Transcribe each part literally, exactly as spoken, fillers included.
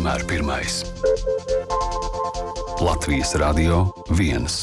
vienmēr pirmais. Latvijas Radio viens.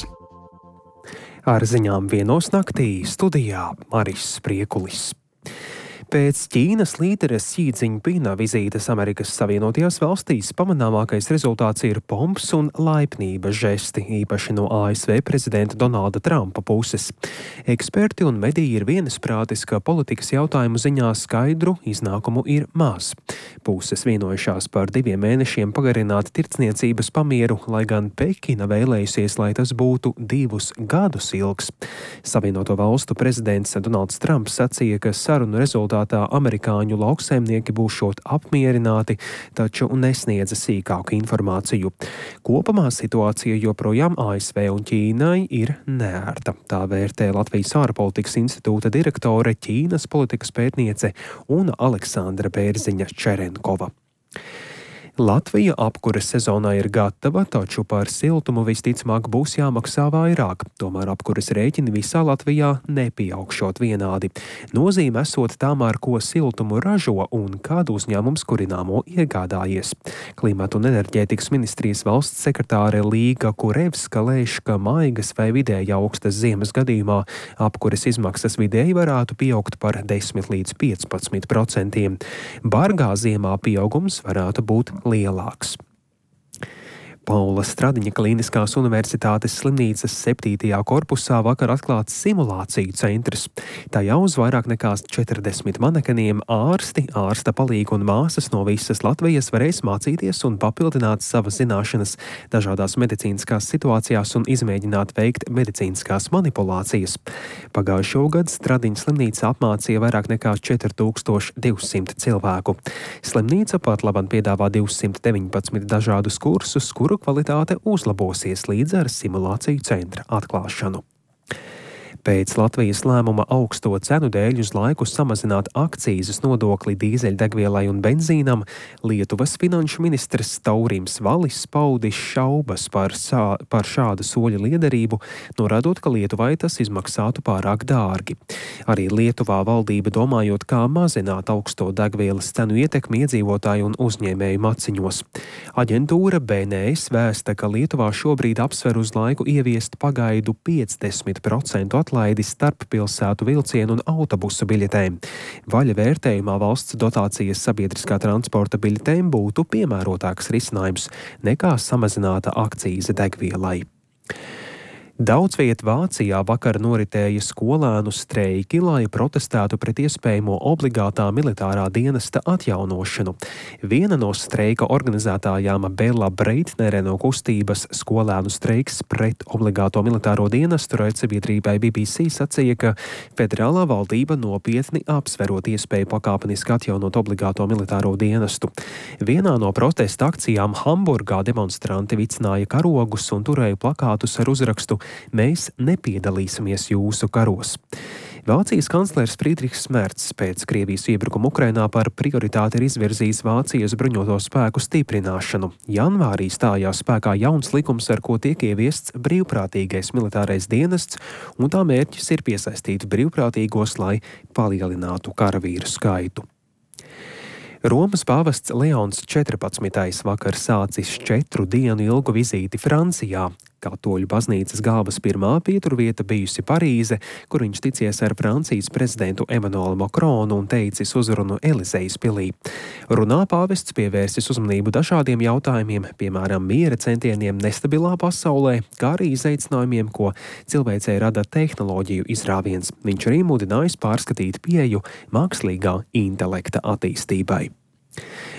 Ar ziņām vienos naktī studijā Maris Spriekulis. Pēc Ķīnas līderes Xi Džiņpina vizītes Amerikas Savienotajās valstīs pamanāmākais rezultāts ir pomps un laipnības žesti, īpaši no A S V prezidenta Donalda Trumpa puses. Eksperti un mediji ir vienisprātis, ka politikas jautājumu ziņā skaidru iznākumu ir maz. Puses vienojušās par diviem mēnešiem pagarināt tirdzniecības pamieru, lai gan Pekina vēlējusies, lai tas būtu divus gadus ilgs. Savienoto valstu prezidents Donalds Trumps sacīja, ka sarunu rezultātā amerikāņu lauksaimnieki būšot apmierināti, taču nesniedza sīkāku informāciju. Kopumā situācija joprojām A S V un Ķīnai ir neērta. Tā vērtē Latvijas ārpolitikas institūta direktore, Ķīnas politikas pētniece un Aleksandra Bērziņa Čerenkova. Latvija apkures sezonā ir gatava, taču par siltumu visticamāk būs jāmaksā vairāk. Tomēr apkures rēķini visā Latvijā nepieaugšot vienādi. Nozīme esot tām, ar ko siltumu ražo un kādu uzņēmums kurināmo iegādājies. Klimata un enerģētikas ministrijas valsts sekretāre Līga Kurevska lēš, ka maigas vai vidēji augstas ziemas gadījumā apkures izmaksas vidēji varētu pieaugt par desmit līdz piecpadsmit procentiem. Bargā ziemā pieaugums varētu būt lielāks. Paula Stradiņa Kliniskās universitātes slimnīcas septītajā korpusā vakar atklāts simulāciju centrs. Tajā uz vairāk nekā četrdesmit manekeniem ārsti, ārsta palīgi un māsas no visas Latvijas varēs mācīties un papildināt savas zināšanas dažādās medicīniskās situācijās un izmēģināt veikt medicīniskās manipulācijas. Pagājušo gadu Stradiņa slimnīca apmācīja vairāk nekā četri tūkstoši divsimt cilvēku. Slimnīca pat labam piedāvā divsimt deviņpadsmit dažādus kursus, kuru kvalitāte uzlabosies līdz ar simulāciju centra atklāšanu. Pēc Latvijas lēmuma augsto cenu dēļ uz laiku samazināt akcīzes nodokli dīzeļdegvielai un benzīnam, Lietuvas finanšu ministrs Taurims Valis paudis šaubas par, sā, par šādu soļa liederību, norādot, ka Lietuvai tas izmaksātu pārāk dārgi. Arī Lietuvā valdība domājot, kā mazināt augsto degvielas cenu ietekmi iedzīvotāju un uzņēmēju maciņos. Aģentūra B N S vēsta, ka Lietuvā šobrīd apsver uz laiku ieviest pagaidu piecdesmit procentu atlaidi starp pilsētu vilcienu un autobusu biļetēm. Vaļa vērtējumā valsts dotācijas sabiedriskā transporta biļetēm būtu piemērotāks risinājums nekā samazināta akcīze degvielai. Daudz viet Vācijā vakar noritēja skolēnu streiki, lai protestētu pret iespējamo obligātā militārā dienesta atjaunošanu. Viena no streika organizētājām Bela Breitnere no kustības skolēnu streiks pret obligāto militāro dienestu raidsabiedrībai B B C sacīja, ka federālā valdība nopietni apsverot iespēju pakāpeniski atjaunot obligāto militāro dienestu. Vienā no protesta akcijām Hamburgā demonstranti vicināja karogus un turēja plakātus ar uzrakstu "Mēs nepiedalīsimies jūsu karos". Vācijas kanclers Friedrichs Merts pēc Krievijas iebrukuma Ukrainā par prioritāti ir izvirzījis Vācijas bruņoto spēku stiprināšanu. Janvārī stājās spēkā jauns likums, ar ko tiek ieviests brīvprātīgais militārais dienests, un tā mērķis ir piesaistīt brīvprātīgos, lai palielinātu karavīru skaitu. Romas pāvests Leons četrpadsmitais vakar sācis četru dienu ilgu vizīti Francijā. Katoļu baznīcas galvas pirmā pieturvieta bijusi Parīze, kur viņš ticies ar Francijas prezidentu Emmanuelu Macronu un teicis uzrunu Elizejas pilī. Runā pāvests pievērsis uzmanību dažādiem jautājumiem, piemēram, miera centieniem nestabilā pasaulē, kā arī izaicinājumiem, ko cilvēcei rada tehnoloģiju izrāviens. Viņš arī mudinājis pārskatīt pieeju mākslīgā intelekta attīstībai.